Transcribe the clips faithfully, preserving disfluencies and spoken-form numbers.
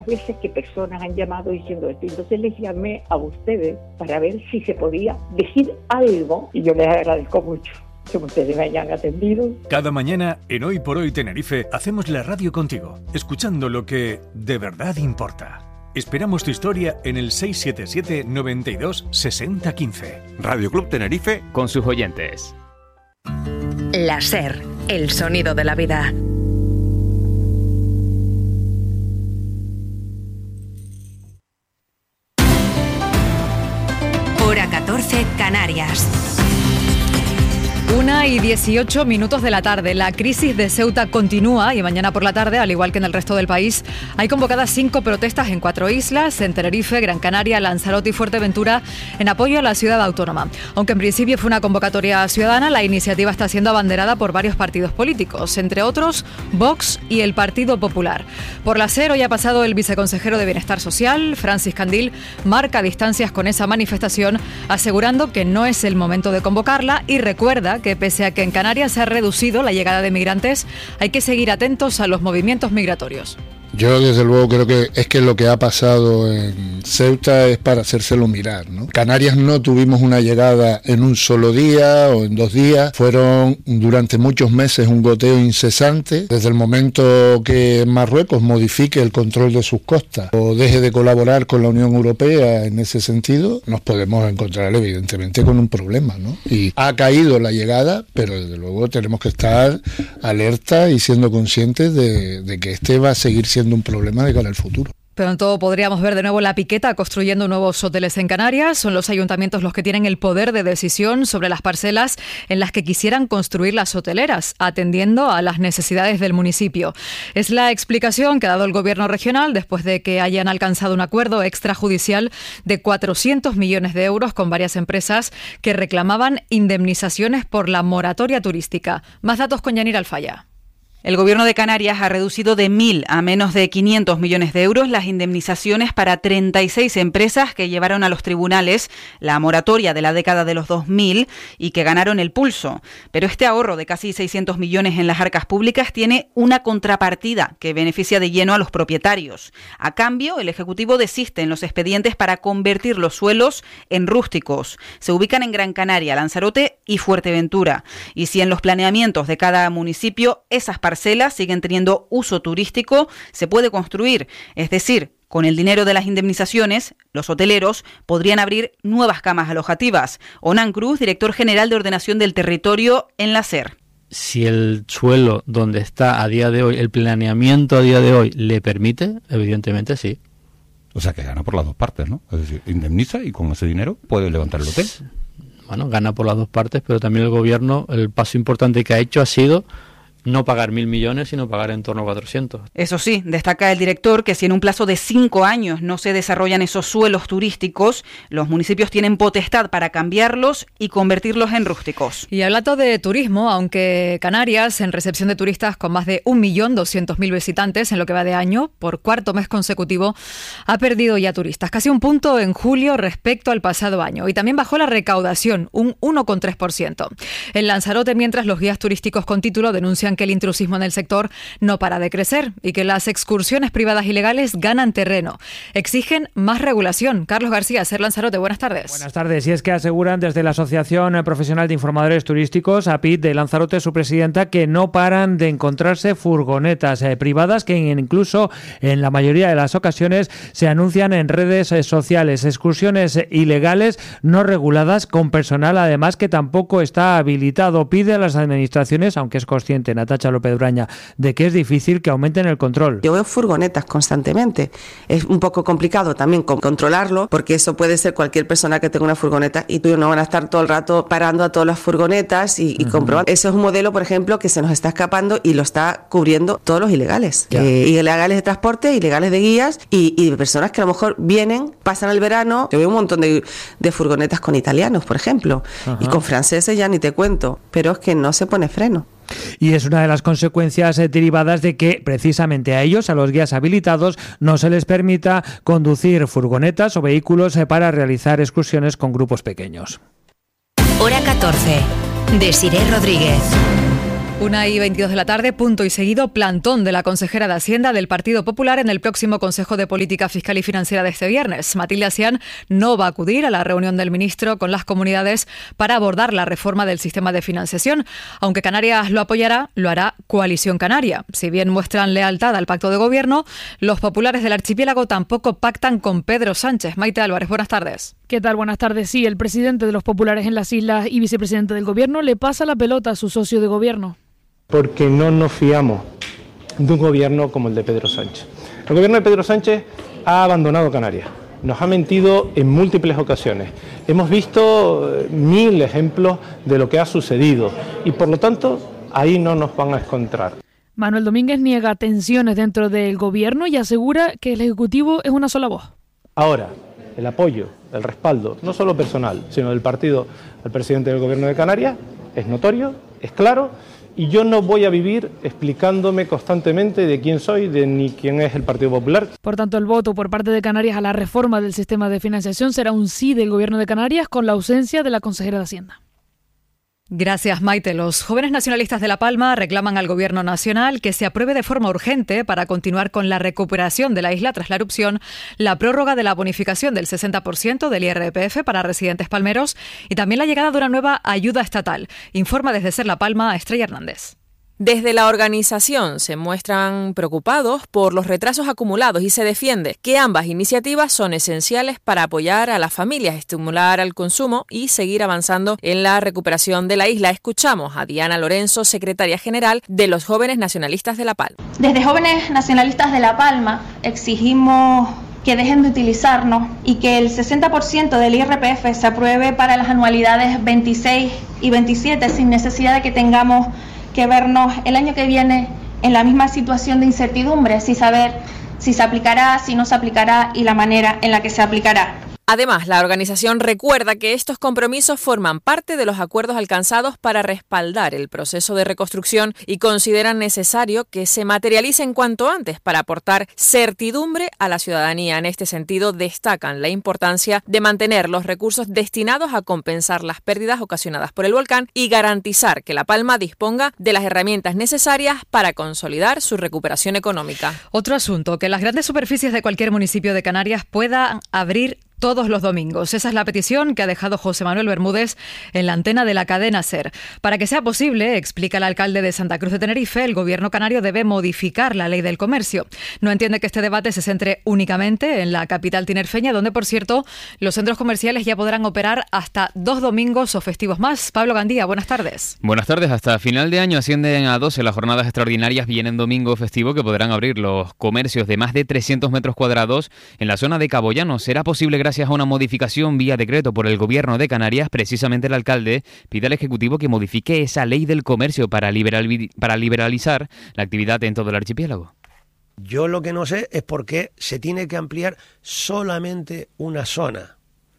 veces que personas han llamado diciendo esto, entonces les llamé a ustedes para ver si se podía decir algo y yo les agradezco mucho que ustedes me hayan atendido. Cada mañana en Hoy por Hoy Tenerife hacemos la radio contigo, escuchando lo que de verdad importa. Esperamos tu historia en el seis siete siete, noventa y dos, sesenta, quince. Radio Club Tenerife con sus oyentes. La SER, el sonido de la vida. Hora catorce, Canarias. Una y dieciocho minutos de la tarde. La crisis de Ceuta continúa y mañana por la tarde, al igual que en el resto del país, hay convocadas cinco protestas en cuatro islas, en Tenerife, Gran Canaria, Lanzarote y Fuerteventura, en apoyo a la ciudad autónoma. Aunque en principio fue una convocatoria ciudadana, la iniciativa está siendo abanderada por varios partidos políticos, entre otros Vox y el Partido Popular. Por la SER hoy ha pasado el viceconsejero de Bienestar Social, Francis Candil, marca distancias con esa manifestación, asegurando que no es el momento de convocarla y recuerda que pese a que en Canarias se ha reducido la llegada de migrantes, hay que seguir atentos a los movimientos migratorios. Yo desde luego creo que es que lo que ha pasado en Ceuta es para hacérselo mirar, ¿no? Canarias no tuvimos una llegada en un solo día o en dos días, fueron durante muchos meses un goteo incesante. Desde el momento que Marruecos modifique el control de sus costas o deje de colaborar con la Unión Europea en ese sentido, nos podemos encontrar evidentemente con un problema, ¿no? Y ha caído la llegada, pero desde luego tenemos que estar alerta y siendo conscientes de, de que este va a seguir siendo un problema de cara al futuro. Pronto podríamos ver de nuevo la piqueta construyendo nuevos hoteles en Canarias. Son los ayuntamientos los que tienen el poder de decisión sobre las parcelas en las que quisieran construir las hoteleras, atendiendo a las necesidades del municipio. Es la explicación que ha dado el gobierno regional después de que hayan alcanzado un acuerdo extrajudicial de cuatrocientos millones de euros con varias empresas que reclamaban indemnizaciones por la moratoria turística. Más datos con Yanira Alfaya. El Gobierno de Canarias ha reducido de mil a menos de quinientos millones de euros las indemnizaciones para treinta y seis empresas que llevaron a los tribunales la moratoria de la década de los dos mil y que ganaron el pulso. Pero este ahorro de casi seiscientos millones en las arcas públicas tiene una contrapartida que beneficia de lleno a los propietarios. A cambio, el Ejecutivo desiste en los expedientes para convertir los suelos en rústicos. Se ubican en Gran Canaria, Lanzarote y Fuerteventura. Y si en los planeamientos de cada municipio esas parcelas siguen teniendo uso turístico, se puede construir. Es decir, con el dinero de las indemnizaciones, los hoteleros podrían abrir nuevas camas alojativas. Onan Cruz, director general de Ordenación del Territorio en la SER. Si el suelo donde está a día de hoy, el planeamiento a día de hoy le permite, evidentemente sí. O sea que gana por las dos partes, ¿no? Es decir, indemniza y con ese dinero puede levantar el hotel. Bueno, gana por las dos partes, pero también el gobierno, el paso importante que ha hecho ha sido no pagar mil millones, sino pagar en torno a cuatrocientos. Eso sí, destaca el director que si en un plazo de cinco años no se desarrollan esos suelos turísticos, los municipios tienen potestad para cambiarlos y convertirlos en rústicos. Y hablando de turismo, aunque Canarias, en recepción de turistas con más de un millón doscientos mil visitantes en lo que va de año, por cuarto mes consecutivo, ha perdido ya turistas, casi un punto en julio respecto al pasado año. Y también bajó la recaudación, un uno coma tres por ciento. En Lanzarote, mientras los guías turísticos con título denuncian que el intrusismo en el sector no para de crecer y que las excursiones privadas ilegales ganan terreno. Exigen más regulación. Carlos García, SER Lanzarote, buenas tardes. Buenas tardes. Y es que aseguran desde la Asociación Profesional de Informadores Turísticos, A P I T de Lanzarote, su presidenta, que no paran de encontrarse furgonetas eh, privadas que incluso en la mayoría de las ocasiones se anuncian en redes eh, sociales. Excursiones eh, ilegales no reguladas con personal además que tampoco está habilitado. Pide a las administraciones, aunque es consciente Natacha López Braña, de que es difícil que aumenten el control. Yo veo furgonetas constantemente. Es un poco complicado también controlarlo, porque eso puede ser cualquier persona que tenga una furgoneta y tú no van a estar todo el rato parando a todas las furgonetas y, y uh-huh. comprobando. Eso es un modelo, por ejemplo, que se nos está escapando y lo está cubriendo todos los ilegales. Eh, ilegales de transporte, ilegales de guías y, y personas que a lo mejor vienen, pasan el verano. Yo veo un montón de, de furgonetas con italianos, por ejemplo, uh-huh. y con franceses ya ni te cuento, pero es que no se pone freno. Y es una de las consecuencias eh, derivadas de que precisamente a ellos, a los guías habilitados, no se les permita conducir furgonetas o vehículos eh, para realizar excursiones con grupos pequeños. Hora catorce. Desiree Rodríguez. Una y veintidós de la tarde, punto y seguido, plantón de la consejera de Hacienda del Partido Popular en el próximo Consejo de Política Fiscal y Financiera de este viernes. Matilde Asián no va a acudir a la reunión del ministro con las comunidades para abordar la reforma del sistema de financiación. Aunque Canarias lo apoyará, lo hará Coalición Canaria. Si bien muestran lealtad al pacto de gobierno, los populares del archipiélago tampoco pactan con Pedro Sánchez. Maite Álvarez, buenas tardes. ¿Qué tal? Buenas tardes. Sí, el presidente de los populares en las islas y vicepresidente del gobierno le pasa la pelota a su socio de gobierno. Porque no nos fiamos de un gobierno como el de Pedro Sánchez. El gobierno de Pedro Sánchez ha abandonado Canarias, nos ha mentido en múltiples ocasiones. Hemos visto mil ejemplos de lo que ha sucedido y por lo tanto ahí no nos van a encontrar. Manuel Domínguez niega tensiones dentro del gobierno y asegura que el Ejecutivo es una sola voz. Ahora, el apoyo, el respaldo, no solo personal, sino del partido al presidente del gobierno de Canarias, es notorio, es claro. Y yo no voy a vivir explicándome constantemente de quién soy, de ni quién es el Partido Popular. Por tanto, el voto por parte de Canarias a la reforma del sistema de financiación será un sí del Gobierno de Canarias con la ausencia de la consejera de Hacienda. Gracias, Maite. Los jóvenes nacionalistas de La Palma reclaman al Gobierno nacional que se apruebe de forma urgente para continuar con la recuperación de la isla tras la erupción, la prórroga de la bonificación del sesenta por ciento del I R P F para residentes palmeros y también la llegada de una nueva ayuda estatal. Informa desde Ser La Palma, Estrella Hernández. Desde la organización se muestran preocupados por los retrasos acumulados y se defiende que ambas iniciativas son esenciales para apoyar a las familias, estimular al consumo y seguir avanzando en la recuperación de la isla. Escuchamos a Diana Lorenzo, secretaria general de los Jóvenes Nacionalistas de La Palma. Desde Jóvenes Nacionalistas de La Palma exigimos que dejen de utilizarnos y que el sesenta por ciento del I R P F se apruebe para las anualidades veintiséis y veintisiete sin necesidad de que tengamos que vernos el año que viene en la misma situación de incertidumbre, sin saber si se aplicará, si no se aplicará y la manera en la que se aplicará. Además, la organización recuerda que estos compromisos forman parte de los acuerdos alcanzados para respaldar el proceso de reconstrucción y consideran necesario que se materialicen cuanto antes para aportar certidumbre a la ciudadanía. En este sentido, destacan la importancia de mantener los recursos destinados a compensar las pérdidas ocasionadas por el volcán y garantizar que La Palma disponga de las herramientas necesarias para consolidar su recuperación económica. Otro asunto, que las grandes superficies de cualquier municipio de Canarias puedan abrir todos los domingos. Esa es la petición que ha dejado José Manuel Bermúdez en la antena de la cadena SER. Para que sea posible, explica el alcalde de Santa Cruz de Tenerife, el gobierno canario debe modificar la ley del comercio. No entiende que este debate se centre únicamente en la capital tinerfeña, donde, por cierto, los centros comerciales ya podrán operar hasta dos domingos o festivos más. Pablo Gandía, buenas tardes. Buenas tardes. Hasta final de año ascienden a doce las jornadas extraordinarias vienen domingo festivo que podrán abrir los comercios de más de trescientos metros cuadrados en la zona de Cabollano. Será posible gracias Gracias a una modificación vía decreto por el Gobierno de Canarias. Precisamente el alcalde pide al Ejecutivo que modifique esa ley del comercio para, liberal, para liberalizar la actividad en todo el archipiélago. Yo lo que no sé es por qué se tiene que ampliar solamente una zona.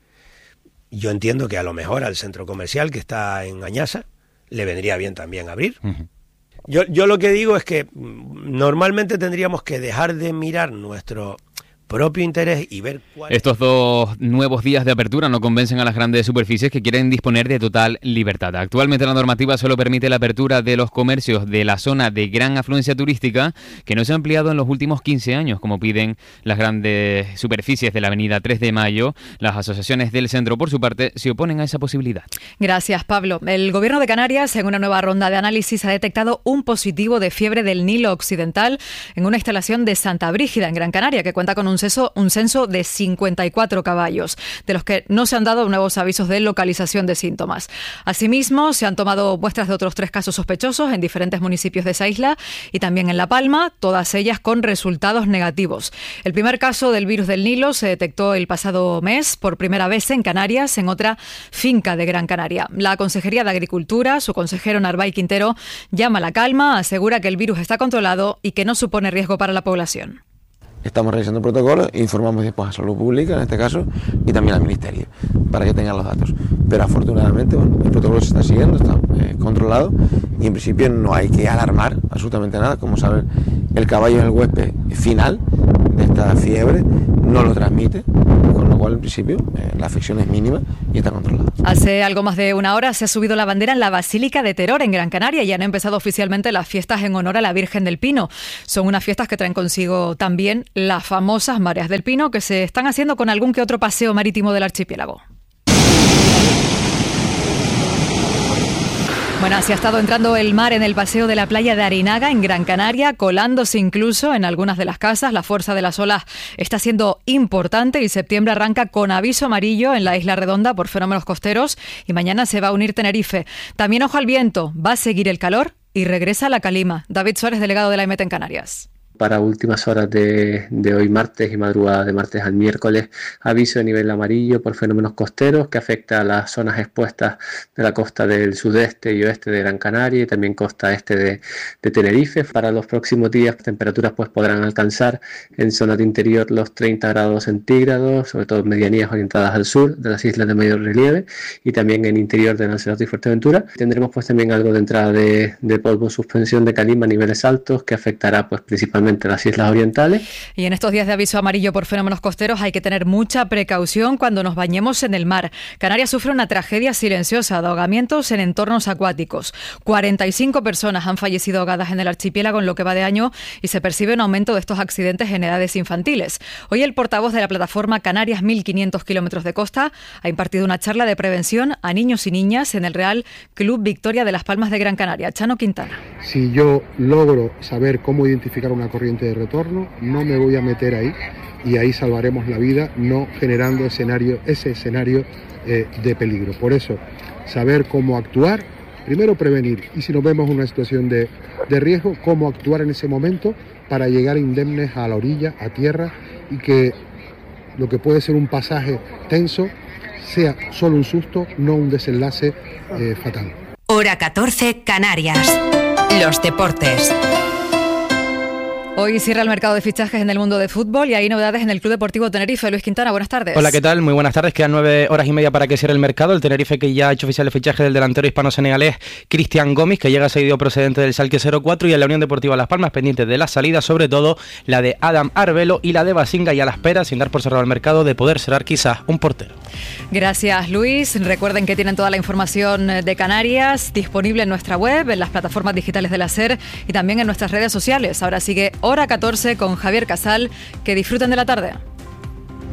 Yo entiendo que a lo mejor al centro comercial que está en Añasa le vendría bien también abrir. Uh-huh. Yo, yo lo que digo es que normalmente tendríamos que dejar de mirar nuestro propio interés y ver cuál... Estos dos nuevos días de apertura no convencen a las grandes superficies que quieren disponer de total libertad. Actualmente la normativa solo permite la apertura de los comercios de la zona de gran afluencia turística, que no se ha ampliado en los últimos quince años, como piden las grandes superficies de la avenida tres de mayo. Las asociaciones del centro, por su parte, se oponen a esa posibilidad. Gracias, Pablo. El Gobierno de Canarias, en una nueva ronda de análisis, ha detectado un positivo de fiebre del Nilo Occidental en una instalación de Santa Brígida, en Gran Canaria, que cuenta con un Censo, un censo de cincuenta y cuatro caballos, de los que no se han dado nuevos avisos de localización de síntomas. Asimismo, se han tomado muestras de otros tres casos sospechosos en diferentes municipios de esa isla y también en La Palma, todas ellas con resultados negativos. El primer caso del virus del Nilo se detectó el pasado mes por primera vez en Canarias, en otra finca de Gran Canaria. La Consejería de Agricultura, su consejero Narváez Quintero, llama a la calma, asegura que el virus está controlado y que no supone riesgo para la población. Estamos realizando protocolos e informamos después a Salud Pública, en este caso, y también al Ministerio, para que tengan los datos. Pero afortunadamente, bueno, el protocolo se está siguiendo, está eh, controlado, y en principio no hay que alarmar absolutamente nada. Como saben, el caballo es el huésped final de esta fiebre, no lo transmite, con lo cual cual en principio eh, la afección es mínima y está controlada. Hace algo más de una hora se ha subido la bandera en la Basílica de Teror, en Gran Canaria, y han empezado oficialmente las fiestas en honor a la Virgen del Pino. Son unas fiestas que traen consigo también las famosas Mareas del Pino, que se están haciendo con algún que otro paseo marítimo del archipiélago. Bueno, así ha estado entrando el mar en el paseo de la playa de Arinaga, en Gran Canaria, colándose incluso en algunas de las casas. La fuerza de las olas está siendo importante y septiembre arranca con aviso amarillo en la Isla Redonda por fenómenos costeros y mañana se va a unir Tenerife. También ojo al viento, va a seguir el calor y regresa la calima. David Suárez, delegado de la E M E T en Canarias. Para últimas horas de, de hoy martes y madrugada de martes al miércoles, aviso de nivel amarillo por fenómenos costeros que afecta a las zonas expuestas de la costa del sudeste y oeste de Gran Canaria y también costa este de, de Tenerife. Para los próximos días, temperaturas pues podrán alcanzar en zonas de interior los treinta grados centígrados, sobre todo en medianías orientadas al sur de las islas de mayor relieve y también en interior de Lanzarote y Fuerteventura. Tendremos pues también algo de entrada de, de polvo en suspensión de calima a niveles altos que afectará pues principalmente las islas orientales. Y en estos días de aviso amarillo por fenómenos costeros hay que tener mucha precaución cuando nos bañemos en el mar. Canarias sufre una tragedia silenciosa de ahogamientos en entornos acuáticos. cuarenta y cinco personas han fallecido ahogadas en el archipiélago en lo que va de año y se percibe un aumento de estos accidentes en edades infantiles. Hoy el portavoz de la plataforma Canarias mil quinientos kilómetros de costa ha impartido una charla de prevención a niños y niñas en el Real Club Victoria de Las Palmas de Gran Canaria. Chano Quintana. Si yo logro saber cómo identificar una corriente de retorno, no me voy a meter ahí y ahí salvaremos la vida, no generando escenario, ese escenario eh, de peligro. Por eso, saber cómo actuar, primero prevenir, y si nos vemos en una situación de, de riesgo, cómo actuar en ese momento para llegar indemnes a la orilla, a tierra, y que lo que puede ser un pasaje tenso sea solo un susto, no un desenlace eh, fatal. Hora catorce, Canarias. Los deportes. Hoy cierra el mercado de fichajes en el mundo de fútbol y hay novedades en el Club Deportivo Tenerife. Luis Quintana, buenas tardes. Hola, ¿qué tal? Muy buenas tardes. Quedan nueve horas y media para que cierre el mercado. El Tenerife que ya ha hecho oficial el fichaje del delantero hispano-senegalés Cristian Gómez, que llega cedido procedente del Schalke cero cuatro, y en la Unión Deportiva Las Palmas pendiente de la salida, sobre todo la de Adam Arbelo y la de Basinga, y a la espera, sin dar por cerrado el mercado, de poder cerrar quizás un portero. Gracias, Luis. Recuerden que tienen toda la información de Canarias disponible en nuestra web, en las plataformas digitales de la SER y también en nuestras redes sociales. Ahora sigue Hora catorce con Javier Casal. Que disfruten de la tarde.